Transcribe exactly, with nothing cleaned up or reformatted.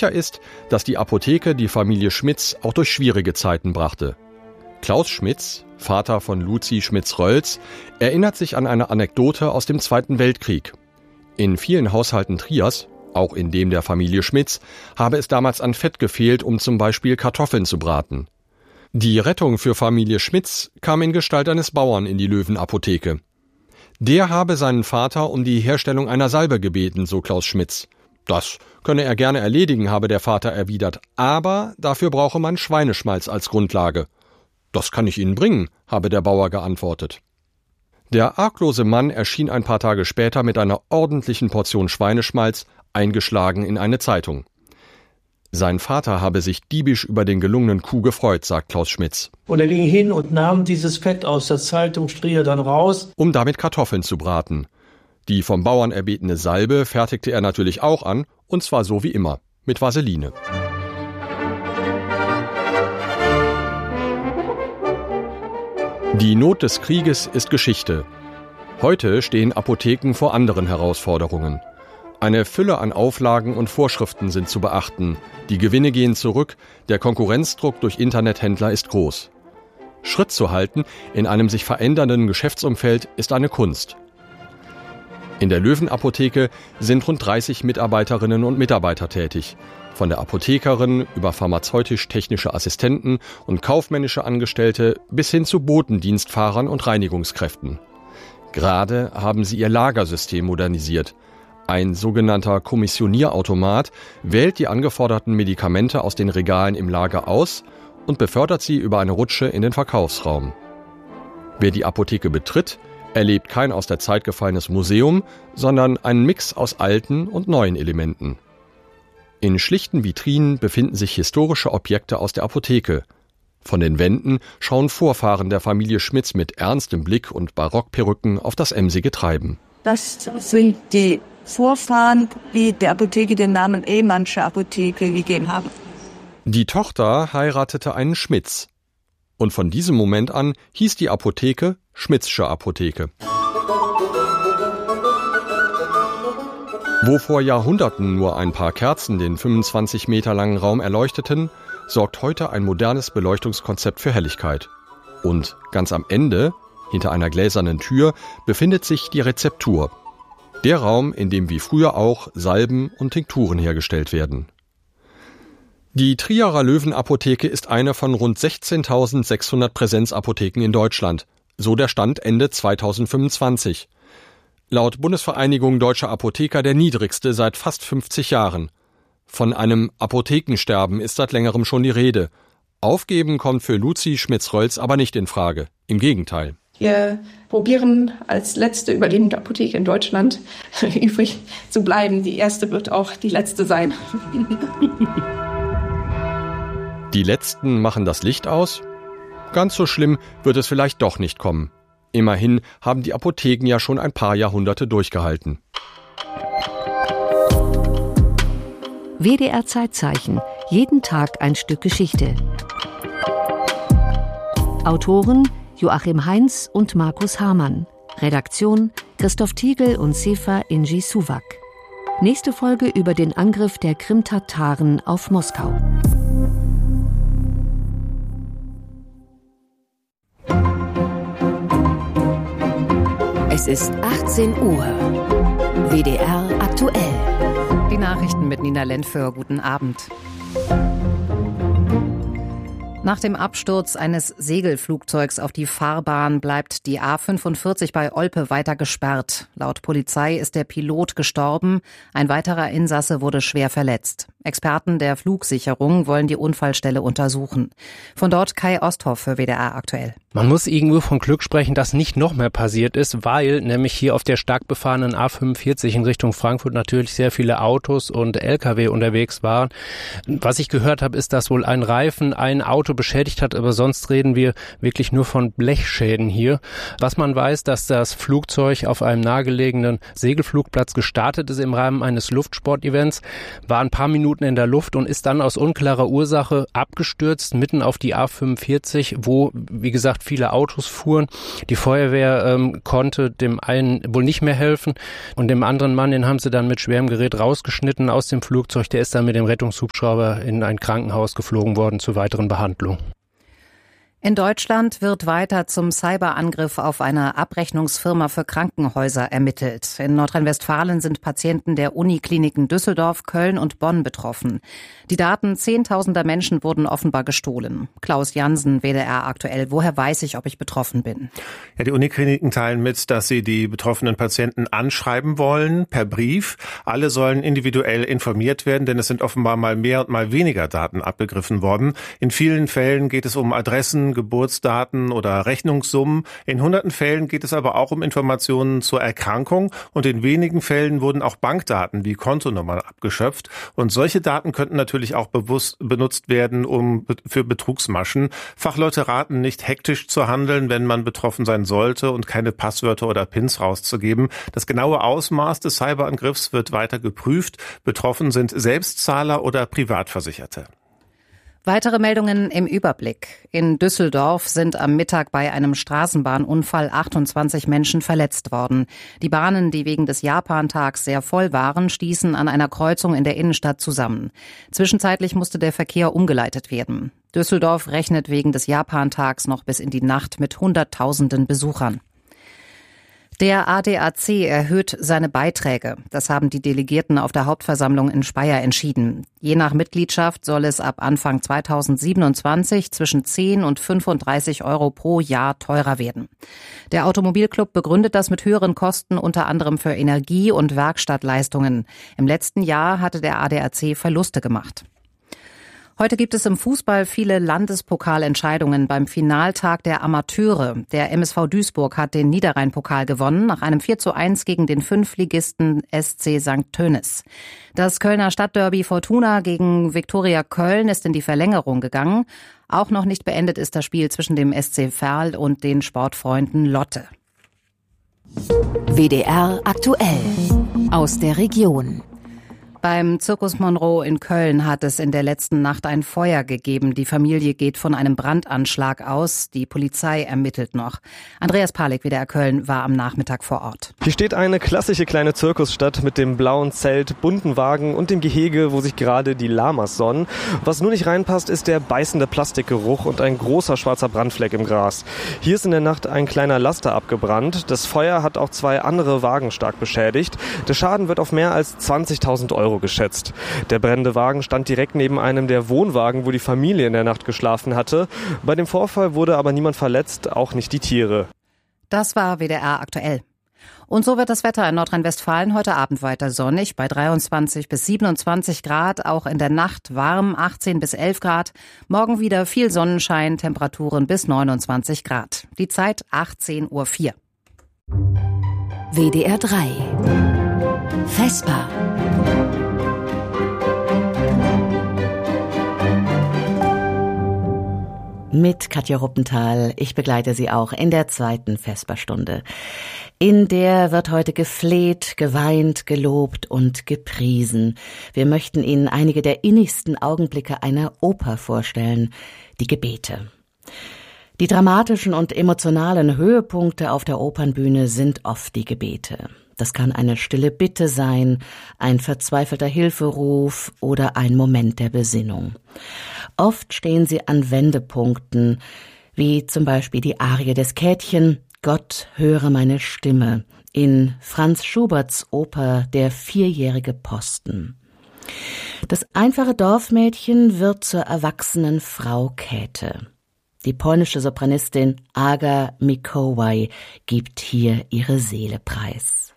Sicher ist, dass die Apotheke die Familie Schmitz auch durch schwierige Zeiten brachte. Klaus Schmitz, Vater von Luzi Schmitz-Rölz, erinnert sich an eine Anekdote aus dem Zweiten Weltkrieg. In vielen Haushalten Triers, auch in dem der Familie Schmitz, habe es damals an Fett gefehlt, um zum Beispiel Kartoffeln zu braten. Die Rettung für Familie Schmitz kam in Gestalt eines Bauern in die Löwenapotheke. Der habe seinen Vater um die Herstellung einer Salbe gebeten, so Klaus Schmitz. Das könne er gerne erledigen, habe der Vater erwidert, aber dafür brauche man Schweineschmalz als Grundlage. Das kann ich Ihnen bringen, habe der Bauer geantwortet. Der arglose Mann erschien ein paar Tage später mit einer ordentlichen Portion Schweineschmalz, eingeschlagen in eine Zeitung. Sein Vater habe sich diebisch über den gelungenen Coup gefreut, sagt Klaus Schmitz. Und er ging hin und nahm dieses Fett aus der Zeitung, Trier dann raus, um damit Kartoffeln zu braten. Die vom Bauern erbetene Salbe fertigte er natürlich auch an, und zwar so wie immer, mit Vaseline. Die Not des Krieges ist Geschichte. Heute stehen Apotheken vor anderen Herausforderungen. Eine Fülle an Auflagen und Vorschriften sind zu beachten. Die Gewinne gehen zurück, der Konkurrenzdruck durch Internethändler ist groß. Schritt zu halten in einem sich verändernden Geschäftsumfeld ist eine Kunst. In der Löwenapotheke sind rund dreißig Mitarbeiterinnen und Mitarbeiter tätig. Von der Apothekerin über pharmazeutisch-technische Assistenten und kaufmännische Angestellte bis hin zu Botendienstfahrern und Reinigungskräften. Gerade haben sie ihr Lagersystem modernisiert. Ein sogenannter Kommissionierautomat wählt die angeforderten Medikamente aus den Regalen im Lager aus und befördert sie über eine Rutsche in den Verkaufsraum. Wer die Apotheke betritt, erlebt kein aus der Zeit gefallenes Museum, sondern einen Mix aus alten und neuen Elementen. In schlichten Vitrinen befinden sich historische Objekte aus der Apotheke. Von den Wänden schauen Vorfahren der Familie Schmitz mit ernstem Blick und Barockperücken auf das emsige Treiben. Das sind die Vorfahren, die der Apotheke den Namen Ehmannsche Apotheke gegeben haben. Die Tochter heiratete einen Schmitz. Und von diesem Moment an hieß die Apotheke Schmitzsche Apotheke. Wo vor Jahrhunderten nur ein paar Kerzen den fünfundzwanzig Meter langen Raum erleuchteten, sorgt heute ein modernes Beleuchtungskonzept für Helligkeit. Und ganz am Ende, hinter einer gläsernen Tür, befindet sich die Rezeptur. Der Raum, in dem wie früher auch Salben und Tinkturen hergestellt werden. Die Trierer Löwenapotheke ist eine von rund sechzehntausendsechshundert Präsenzapotheken in Deutschland, so der Stand Ende zweitausendfünfundzwanzig. Laut Bundesvereinigung Deutscher Apotheker der niedrigste seit fast fünfzig Jahren. Von einem Apothekensterben ist seit längerem schon die Rede. Aufgeben kommt für Luzi Schmitz-Rölz aber nicht in Frage. Im Gegenteil. Wir probieren als letzte überlebende Apotheke in Deutschland übrig zu bleiben. Die erste wird auch die letzte sein. Die Letzten machen das Licht aus? Ganz so schlimm wird es vielleicht doch nicht kommen. Immerhin haben die Apotheken ja schon ein paar Jahrhunderte durchgehalten. W D R Zeitzeichen. Jeden Tag ein Stück Geschichte. Autoren Joachim Heinz und Markus Hamann. Redaktion Christoph Tiegel und Sefa Inji Suwak. Nächste Folge über den Angriff der Krim-Tataren auf Moskau. Es ist achtzehn Uhr. W D R aktuell. Die Nachrichten mit Nina Lentföhr. Guten Abend. Nach dem Absturz eines Segelflugzeugs auf die Fahrbahn bleibt die A fünfundvierzig bei Olpe weiter gesperrt. Laut Polizei ist der Pilot gestorben. Ein weiterer Insasse wurde schwer verletzt. Experten der Flugsicherung wollen die Unfallstelle untersuchen. Von dort Kai Osthoff für W D R aktuell. Man muss irgendwo von Glück sprechen, dass nicht noch mehr passiert ist, weil nämlich hier auf der stark befahrenen A fünfundvierzig in Richtung Frankfurt natürlich sehr viele Autos und L K W unterwegs waren. Was ich gehört habe, ist, dass wohl ein Reifen ein Auto beschädigt hat, aber sonst reden wir wirklich nur von Blechschäden hier. Was man weiß, dass das Flugzeug auf einem nahegelegenen Segelflugplatz gestartet ist im Rahmen eines Luftsportevents, war ein paar Minuten Minuten in der Luft und ist dann aus unklarer Ursache abgestürzt, mitten auf die A fünfundvierzig, wo, wie gesagt, viele Autos fuhren. Die Feuerwehr ähm, konnte dem einen wohl nicht mehr helfen und dem anderen Mann, den haben sie dann mit schwerem Gerät rausgeschnitten aus dem Flugzeug. Der ist dann mit dem Rettungshubschrauber in ein Krankenhaus geflogen worden zur weiteren Behandlung. In Deutschland wird weiter zum Cyberangriff auf eine Abrechnungsfirma für Krankenhäuser ermittelt. In Nordrhein-Westfalen sind Patienten der Unikliniken Düsseldorf, Köln und Bonn betroffen. Die Daten zehntausender Menschen wurden offenbar gestohlen. Klaus Jansen, W D R aktuell. Woher weiß ich, ob ich betroffen bin? Ja, die Unikliniken teilen mit, dass sie die betroffenen Patienten anschreiben wollen, per Brief. Alle sollen individuell informiert werden, denn es sind offenbar mal mehr und mal weniger Daten abgegriffen worden. In vielen Fällen geht es um Adressen, Geburtsdaten oder Rechnungssummen. In hunderten Fällen geht es aber auch um Informationen zur Erkrankung und in wenigen Fällen wurden auch Bankdaten wie Kontonummern abgeschöpft. Und solche Daten könnten natürlich auch bewusst benutzt werden, um für Betrugsmaschen. Fachleute raten nicht, hektisch zu handeln, wenn man betroffen sein sollte und keine Passwörter oder Pins rauszugeben. Das genaue Ausmaß des Cyberangriffs wird weiter geprüft. Betroffen sind Selbstzahler oder Privatversicherte. Weitere Meldungen im Überblick. In Düsseldorf sind am Mittag bei einem Straßenbahnunfall achtundzwanzig Menschen verletzt worden. Die Bahnen, die wegen des Japantags sehr voll waren, stießen an einer Kreuzung in der Innenstadt zusammen. Zwischenzeitlich musste der Verkehr umgeleitet werden. Düsseldorf rechnet wegen des Japantags noch bis in die Nacht mit Hunderttausenden Besuchern. Der A D A C erhöht seine Beiträge. Das haben die Delegierten auf der Hauptversammlung in Speyer entschieden. Je nach Mitgliedschaft soll es ab Anfang zweitausendsiebenundzwanzig zwischen zehn und fünfunddreißig Euro pro Jahr teurer werden. Der Automobilclub begründet das mit höheren Kosten unter anderem für Energie- und Werkstattleistungen. Im letzten Jahr hatte der A D A C Verluste gemacht. Heute gibt es im Fußball viele Landespokalentscheidungen beim Finaltag der Amateure. Der M S V Duisburg hat den Niederrhein-Pokal gewonnen, nach einem vier zu eins gegen den Fünftligisten S C Sankt Tönnis. Das Kölner Stadtderby Fortuna gegen Viktoria Köln ist in die Verlängerung gegangen. Auch noch nicht beendet ist das Spiel zwischen dem S C Verl und den Sportfreunden Lotte. W D R aktuell aus der Region. Beim Zirkus Monroe in Köln hat es in der letzten Nacht ein Feuer gegeben. Die Familie geht von einem Brandanschlag aus. Die Polizei ermittelt noch. Andreas Palik, W D R Köln, war am Nachmittag vor Ort. Hier steht eine klassische kleine Zirkusstadt mit dem blauen Zelt, bunten Wagen und dem Gehege, wo sich gerade die Lamas sonnen. Was nur nicht reinpasst, ist der beißende Plastikgeruch und ein großer schwarzer Brandfleck im Gras. Hier ist in der Nacht ein kleiner Laster abgebrannt. Das Feuer hat auch zwei andere Wagen stark beschädigt. Der Schaden wird auf mehr als zwanzigtausend Euro geschätzt. Der brennende Wagen stand direkt neben einem der Wohnwagen, wo die Familie in der Nacht geschlafen hatte. Bei dem Vorfall wurde aber niemand verletzt, auch nicht die Tiere. Das war W D R aktuell. Und so wird das Wetter in Nordrhein-Westfalen heute Abend weiter sonnig, bei dreiundzwanzig bis siebenundzwanzig Grad, auch in der Nacht warm, achtzehn bis elf Grad. Morgen wieder viel Sonnenschein, Temperaturen bis neunundzwanzig Grad. Die Zeit achtzehn Uhr vier. W D R drei Vesper. Mit Katja Ruppenthal. Ich begleite Sie auch in der zweiten Vesperstunde. In der wird heute gefleht, geweint, gelobt und gepriesen. Wir möchten Ihnen einige der innigsten Augenblicke einer Oper vorstellen, die Gebete. Die dramatischen und emotionalen Höhepunkte auf der Opernbühne sind oft die Gebete. Das kann eine stille Bitte sein, ein verzweifelter Hilferuf oder ein Moment der Besinnung. Oft stehen sie an Wendepunkten, wie zum Beispiel die Arie des Käthchen »Gott, höre meine Stimme« in Franz Schuberts Oper »Der vierjährige Posten«. Das einfache Dorfmädchen wird zur erwachsenen Frau Käthe. Die polnische Sopranistin Aga Mikołaj gibt hier ihre Seele preis.